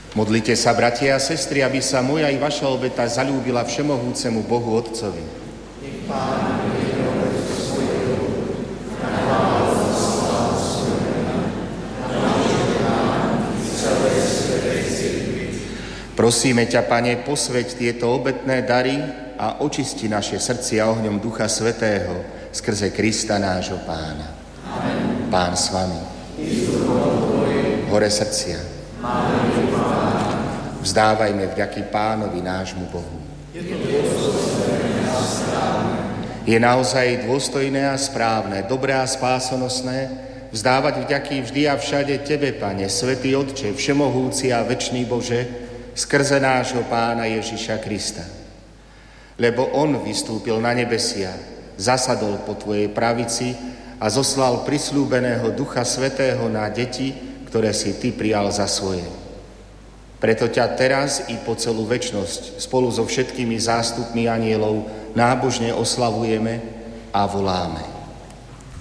Modlite sa, bratia a sestry, aby sa moja i vaša obeta zaľúbila všemohúcemu Bohu Otcovi. Nech Pán príde obetu svojho, na chválu a slávu svojho mena, na nášho nám i celej svätej cirkvi. Prosíme ťa, Pane, posväť tieto obetné dary a očisti naše srdcia ohňom Ducha Svätého skrze Krista nášho Pána. Amen. Pán s vami. Hore srdcia. Vzdávajme vďaky Pánovi nášmu Bohu. Je naozaj dôstojné a správne, dobré a spásonosné vzdávať vďaky vždy a všade Tebe, Pane, Svätý Otče, všemohúci a večný Bože, skrze nášho Pána Ježiša Krista. Lebo On vystúpil na nebesia, zasadol po Tvojej pravici a zoslal prisľúbeného Ducha Svätého na deti, ktoré si Ty prijal za svoje. Preto ťa teraz i po celú večnosť spolu so všetkými zástupmi anjelov nábožne oslavujeme a voláme.